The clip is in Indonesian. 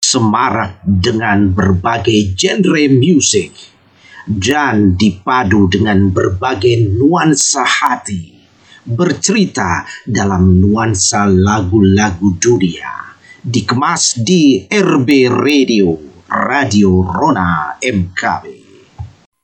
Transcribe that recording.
semarak dengan berbagai genre musik dan dipadu dengan berbagai nuansa hati, bercerita dalam nuansa lagu-lagu dunia, dikemas di RB Radio, Radio Rona MKB.